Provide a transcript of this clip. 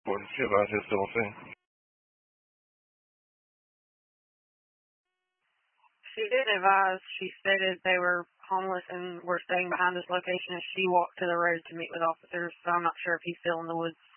Was she about his still thing? She did advise. She stated they were homeless and were staying behind this location as she walked to the road to meet with officers, so I'm not sure if he's still in the woods.